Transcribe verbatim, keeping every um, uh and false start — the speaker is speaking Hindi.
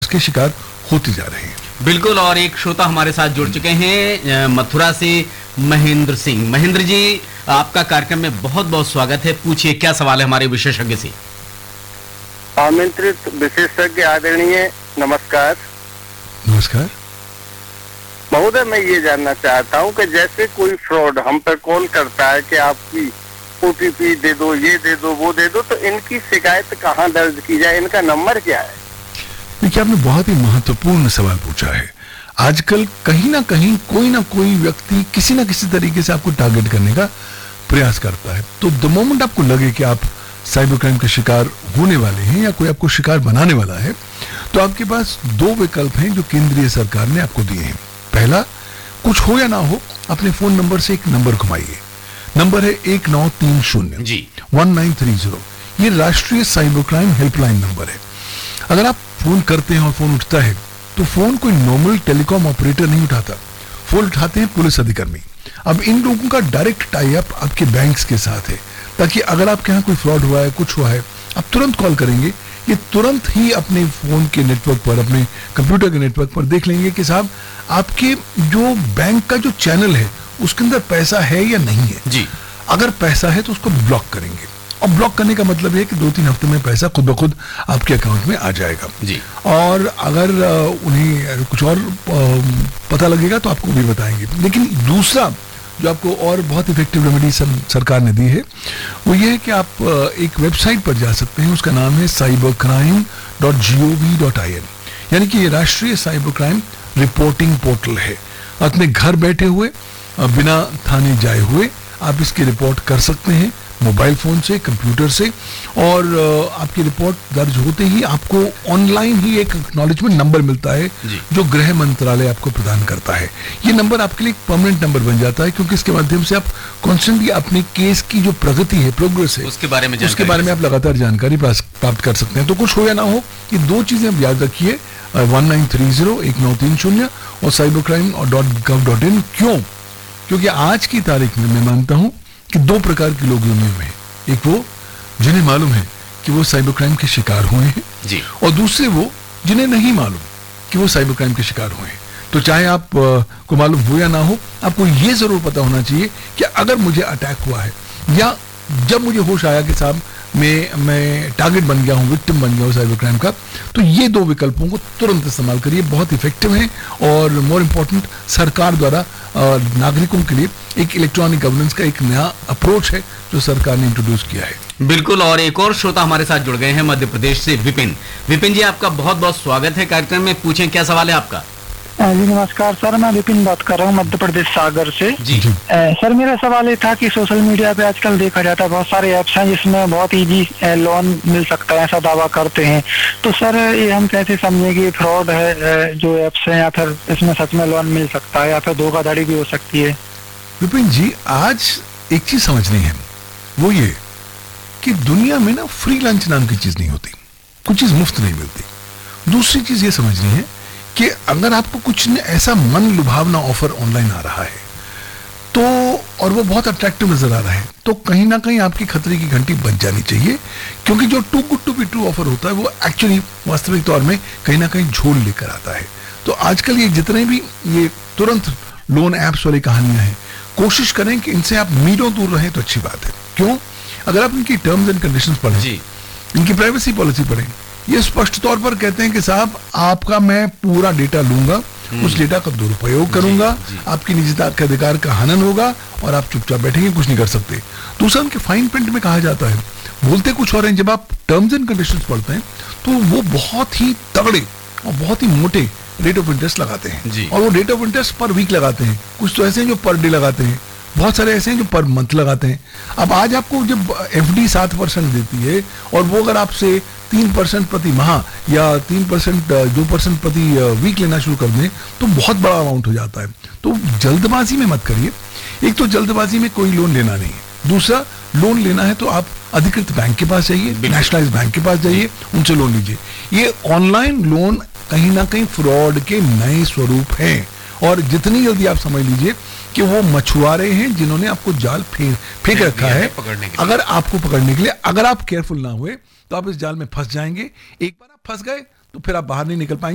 इसके शिकार होती जा रही है। बिल्कुल, और एक श्रोता हमारे साथ जुड़ चुके हैं मथुरा से, महेंद्र सिंह। महेंद्र जी, आपका कार्यक्रम में बहुत बहुत स्वागत है। पूछिए, क्या सवाल है हमारे विशेषज्ञ से? आमंत्रित विशेषज्ञ आदरणीय, नमस्कार। नमस्कार महोदय, मैं ये जानना चाहता हूँ कि जैसे कोई फ्रॉड हम पर कॉल करता है कि आपकी ओटीपी दे दो, ये दे दो, वो दे दो, तो इनकी शिकायत कहाँ दर्ज की जाए, इनका नंबर क्या है? देखिए, आपने बहुत ही महत्वपूर्ण सवाल पूछा है। आजकल कहीं ना कहीं कोई ना कोई व्यक्ति किसी ना किसी तरीके से आपको टारगेट करने का प्रयास करता है। तो द मोमेंट आपको लगे कि आप साइबर क्राइम के शिकार होने वाले हैं या कोई आपको शिकार बनाने वाला है, तो आपके पास दो विकल्प हैं जो केंद्रीय सरकार ने आपको दिए हैं। पहला, कुछ हो या ना हो, अपने फोन नंबर से एक नंबर घुमाइए। नंबर है एक नौ तीन शून्य जी वन नाइन थ्री जीरो। ये राष्ट्रीय साइबर क्राइम हेल्पलाइन नंबर है। अगर आप फोन करते हैं और फोन उठता है, तो फोन कोई नॉर्मल टेलीकॉम ऑपरेटर नहीं उठाता, फोन उठाते हैं पुलिस अधिकारी। अब इन लोगों का डायरेक्ट टाई अप आपके बैंक्स के साथ है, ताकि अगर आपके यहाँ कोई फ्रॉड हुआ है, कुछ हुआ है, आप तुरंत कॉल करेंगे, ये तुरंत ही अपने फोन के नेटवर्क पर, अपने कंप्यूटर के नेटवर्क पर देख लेंगे कि साहब आपके जो बैंक का जो चैनल है उसके अंदर पैसा है या नहीं है जी। अगर पैसा है तो उसको ब्लॉक करेंगे, और ब्लॉक करने का मतलब है कि दो तीन हफ्ते में पैसा खुद ब खुद आपके अकाउंट में आ जाएगा जी। और अगर उन्हें कुछ और पता लगेगा तो आपको भी बताएंगे। लेकिन दूसरा जो आपको और बहुत इफेक्टिव रेमेडी सरकार ने दी है, वो ये है कि आप एक वेबसाइट पर जा सकते हैं। उसका नाम है cyber crime dot G O V dot I N, यानी कि ये राष्ट्रीय साइबर क्राइम रिपोर्टिंग पोर्टल है। अपने घर बैठे हुए, बिना थाने जाए हुए आप इसकी रिपोर्ट कर सकते हैं, मोबाइल फोन से, कंप्यूटर से, और आपकी रिपोर्ट दर्ज होते ही आपको ऑनलाइन ही एक एक्नॉलेजमेंट नंबर मिलता है जो गृह मंत्रालय आपको प्रदान करता है। ये नंबर आपके लिए एक परमानेंट नंबर बन जाता है, क्योंकि इसके माध्यम से आप कॉन्स्टेंटली अपने केस की जो प्रगति है, प्रोग्रेस है, उसके बारे में उसके बारे में आप लगातार जानकारी प्राप्त कर सकते हैं। तो कुछ हो या ना हो, ये दो चीजें आप याद रखिए, वन नाइन थ्री जीरो एक नौ तीन शून्य और cyber crime dot gov dot in. क्यों? क्योंकि आज की तारीख में मैं मानता हूं कि दो प्रकार के लोग दुनिया में हैं। एक वो जिन्हें मालूम है कि वो साइबर क्राइम के शिकार हुए हैं जी, और दूसरे वो जिन्हें नहीं मालूम कि वो साइबर क्राइम के शिकार हुए हैं। तो चाहे आप आ, को मालूम हो या ना हो, आपको ये जरूर पता होना चाहिए कि अगर मुझे अटैक हुआ है या जब मुझे होश आया कि साहब मैं मैं टारगेट बन गया हूं, विक्टिम बन गया हूं साइबर क्राइम का, तो ये दो विकल्पों को तुरंत इस्तेमाल करिए। बहुत इफेक्टिव है और मोर इम्पोर्टेंट, सरकार द्वारा नागरिकों के लिए एक इलेक्ट्रॉनिक गवर्नेंस का एक नया अप्रोच है जो सरकार ने इंट्रोड्यूस किया है। बिल्कुल, और एक और श्रोता हमारे साथ जुड़ गए हैं मध्य प्रदेश से, विपिन। विपिन जी, आपका बहुत बहुत स्वागत है कार्यक्रम में। पूछें, क्या सवाल है आपका? जी नमस्कार सर, मैं विपिन बात कर रहा हूँ मध्य प्रदेश सागर से। जी ए, सर मेरा सवाल ये था कि सोशल मीडिया पे आजकल देखा जाता है बहुत सारे ऐप्स हैं जिसमें बहुत इजी लोन मिल सकता है, ऐसा दावा करते हैं। तो सर ये हम कैसे समझें कि फ्रॉड है जो ऐप्स हैं, या फिर इसमें सच में लोन मिल सकता है, या फिर धोखाधड़ी भी हो सकती है? विपिन जी, आज एक चीज समझनी है, वो ये कि दुनिया में ना फ्री लंच नाम की चीज नहीं होती, कुछ चीज मुफ्त नहीं मिलती। दूसरी चीज ये समझनी है कि अगर आपको कुछ ऐसा मन लुभावना ऑफर ऑनलाइन आ रहा है तो, और वो बहुत अट्रैक्टिव नजर आ रहा है, तो कहीं ना कहीं आपकी खतरे की घंटी बज जानी चाहिए, क्योंकि जो to good to be true offer होता है वो एक्चुअली वास्तविक तौर में कहीं ना कहीं झोल लेकर आता है। तो आजकल ये जितने भी ये तुरंत लोन एप्स वाली कहानियां हैं, कोशिश करें कि इनसे आप मीलों दूर रहें तो अच्छी बात है। क्यों? अगर आप इनकी टर्म्स एंड कंडीशंस पढ़ें, इनकी प्राइवेसी पॉलिसी पढ़ें, ये स्पष्ट तौर पर कहते हैं कि साहब आपका मैं पूरा डेटा लूंगा, उस डेटा का दुरुपयोग करूंगा, जी, जी। आपकी निजता के अधिकार का हनन होगा और आप चुपचाप बैठेंगे, कुछ नहीं कर सकते। दूसरा, उनके फाइन प्रिंट में कहा जाता है, बोलते कुछ और हैं, जब आप टर्म्स एंड कंडीशंस पढ़ते हैं तो वो बहुत ही तगड़े और बहुत ही मोटे रेट ऑफ इंटरेस्ट लगाते हैं, और वो रेट ऑफ इंटरेस्ट पर वीक लगाते हैं। कुछ तो ऐसे हैं जो पर डे लगाते हैं, बहुत सारे ऐसे हैं जो पर मंथ लगाते हैं। अब आज आपको जब एफडी सात परसेंट देती है और वो अगर आपसे तीन परसेंट प्रति माह या तीन परसेंट दो परसेंट प्रति वीक लेना शुरू कर दें तो बहुत बड़ा अमाउंट हो जाता है। तो जल्दबाजी में मत करिए। एक तो जल्दबाजी में कोई लोन लेना नहीं है, दूसरा लोन लेना है तो आप अधिकृत बैंक के पास जाइए, नेशनलाइज्ड बैंक के पास जाइए, उनसे लोन लीजिए। ये ऑनलाइन लोन कहीं ना कहीं फ्रॉड के नए स्वरूप हैं, और जितनी जल्दी आप समझ लीजिए कि वो मछुआरे हैं जिन्होंने आपको जाल फेंक फेंक रखा है अगर आपको पकड़ने के लिए। अगर आप केयरफुल ना हुए तो आप इस जाल में फंस जाएंगे। एक बार आप फंस गए तो फिर आप बाहर नहीं निकल पाएंगे।